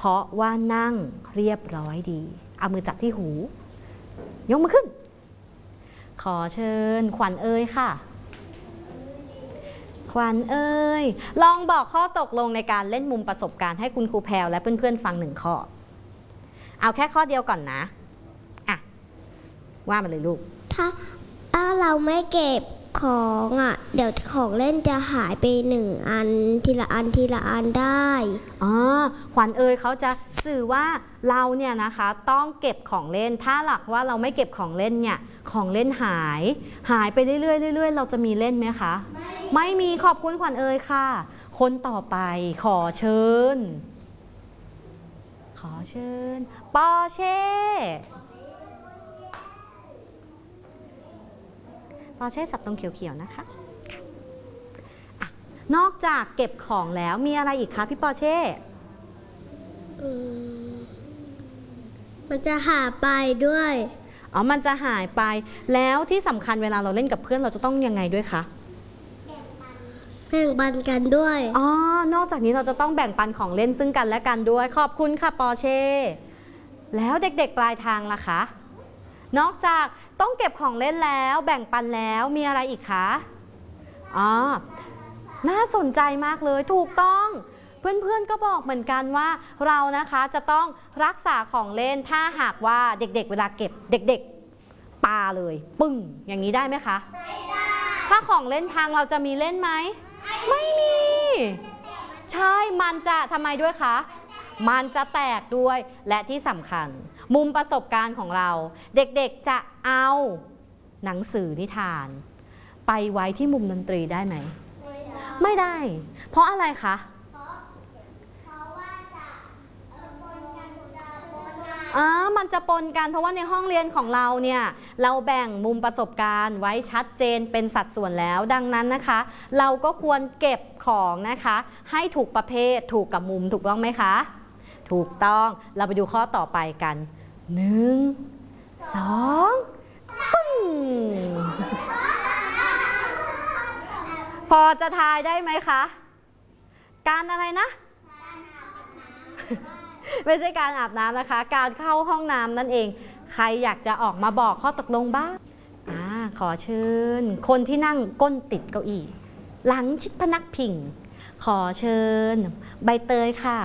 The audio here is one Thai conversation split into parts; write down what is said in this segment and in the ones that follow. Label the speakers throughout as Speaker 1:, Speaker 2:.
Speaker 1: ราะว่านั่งเรียบร้อยดีเอามือจับที่หูยกมือขึ้นขอเชิญขวัญเอ๋ยค่ะขวัญเอ๋ยลองบอกข้อตกลงในการเล่นมุมประสบการณ์ให้คุณครูแพรวและเพื่อนๆฟัง1 ข้อเอาแค่ข้อเดียวก่อนนะอ่ะว่ามาเลยลูก
Speaker 2: ถ้าเราไม่เก็บของอ่ะเดี๋ยวของเล่นจะหายไป1 อันทีละอันทีละอันได้
Speaker 1: ขวัญเอ๋ยเขาจะสื่อว่าเราเนี่ยนะคะต้องเก็บของเล่นถ้าหลักว่าเราไม่เก็บของเล่นเนี่ยของเล่นหายไปเรื่อยๆเรื่อยๆเราจะมีเล่นไหมคะไม่มีขอบคุณขวัญเอ๋ยค่ะคนต่อไปขอเชิญปอเช่จับตรงเขียวๆนะคะนอกจากเก็บของแล้วมีอะไรอีกคะพี่ปอเช่
Speaker 2: มันจะหายไปด้วย
Speaker 1: มันจะหายไปแล้วที่สำคัญเวลาเราเล่นกับเพื่อนเราจะต้องยังไงด้วยคะ
Speaker 2: แบ่งปันกันด้วย
Speaker 1: นอกจากนี้เราจะต้องแบ่งปันของเล่นซึ่งกันและกันด้วยขอบคุณค่ะปอเช่แล้วเด็กๆปลายทางล่ะคะนอกจากต้องเก็บของเล่นแล้วแบ่งปันแล้วมีอะไรอีกคะน่าสนใจมากเลยถูกต้องเพื่อนๆก็บอกเหมือนกันว่าเรานะคะจะต้องรักษาของเล่นถ้าหากว่าเด็กๆเวลาเก็บเด็กๆปาเลยปึ้งอย่างนี้ได้ไหมคะไม่ได้ถ้าของเล่นพังเราจะมีเล่นไหมไม่มีใช่มันจะทำไมด้วยคะมันจะแตกด้วยและที่สำคัญมุมประสบการณ์ของเราเด็กๆจะเอาหนังสือนิทานไปไว้ที่มุมดนตรีได้ไหมไม่ได้เพราะอะไรคะมันจะปนกันเพราะว่าในห้องเรียนของเราเนี่ยเราแบ่งมุมประสบการณ์ไว้ชัดเจนเป็นสัดส่วนแล้วดังนั้นนะคะเราก็ควรเก็บของนะคะให้ถูกประเภทถูกกับมุมถูกต้องไหมคะถูกต้องเราไปดูข้อต่อไปกัน1 2 ปึ้งพอจะทายได้ไหมคะการอะไรนะไม่ใช่การอาบน้ำนะคะการเข้าห้องน้ำนั่นเองใครอยากจะออกมาบอกข้อตกลงบ้างขอเชิญคนที่นั่งก้นติดเก้าอี้หลังชิดพนักพิงขอเชิญใบเตยค่ะ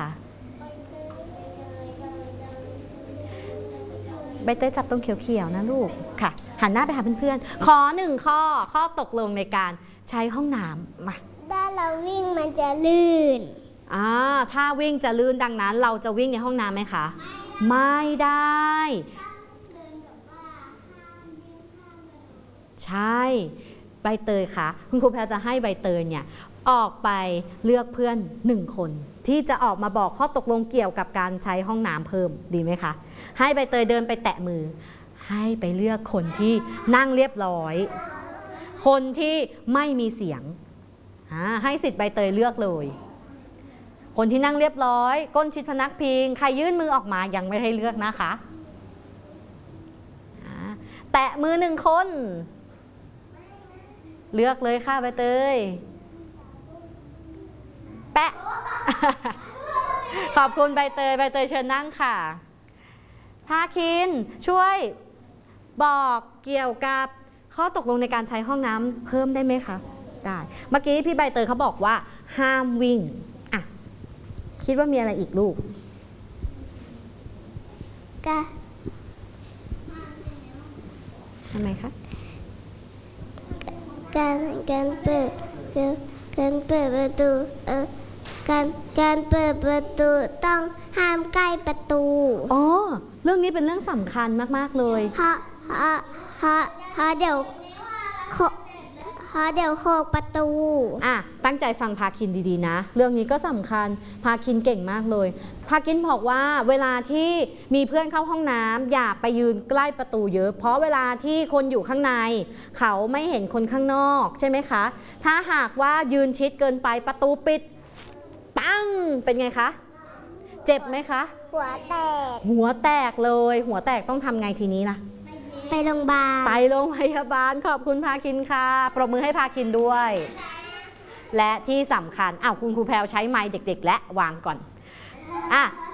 Speaker 1: ใบเตยจับตรงเขียวๆนะลูกค่ะหันหน้าไปหาเพื่อนๆขอ1 ข้อตกลงในการใช้ห้องน้ำมา
Speaker 2: ถ้าเราวิ่งมันจะลื่น
Speaker 1: ถ้าวิ่งจะลื่นดังนั้นเราจะวิ่งในห้องน้ำไหมคะไม่ได้ใช่ใบเตยคะคุณครูแพรจะให้ใบเตยเนี่ยออกไปเลือกเพื่อน1 คนที่จะออกมาบอกข้อตกลงเกี่ยวกับการใช้ห้องน้ำเพิ่มดีไหมคะให้ใบเตยเดินไปแตะมือให้ไปเลือกคนที่นั่งเรียบร้อยคนที่ไม่มีเสียงให้สิทธิ์ใบเตยเลือกเลยคนที่นั่งเรียบร้อยก้นชิดพนักพิงใครยื่นมือออกมายังไม่ให้เลือกนะคะแตะมือ1 คนเลือกเลยค่ะใบเตยแปะ ขอบคุณใบเตยเชิญนั่งค่ะภาคินช่วยบอกเกี่ยวกับข้อตกลงในการใช้ห้องน้ำเพิ่มได้ไหมคะได้เมื่อกี้พี่ใบเตยเขาบอกว่าห้ามวิ่งคิดว่ามีอะไรอีกลูกทำไมคะ
Speaker 2: การเปิดประตูการเปิดประตูต้องห้ามใกล้ประตู
Speaker 1: เรื่องนี้เป็นเรื่องสำคัญมากๆเลย
Speaker 2: เพราะเดี๋ยวโขกประตู
Speaker 1: ตั้งใจฟังพาคินดีๆนะเรื่องนี้ก็สำคัญพาคินเก่งมากเลยพาคินบอกว่าเวลาที่มีเพื่อนเข้าห้องน้ำอย่าไปยืนใกล้ประตูเยอะเพราะเวลาที่คนอยู่ข้างในเขาไม่เห็นคนข้างนอกใช่ไหมคะถ้าหากว่ายืนชิดเกินไปประตูปิดปังเป็นไงคะเจ็บไหมคะ
Speaker 2: หัวแต
Speaker 1: กเลยหัวแตกต้องทำไงทีนี้ล่ะ
Speaker 2: ไปโรงพ
Speaker 1: ยาบาลขอบคุณพาคินค่ะปรบมือให้พาคินด้วยและที่สำคัญคุณครูแพรวใช้ไมค์เด็กๆและวางก่อน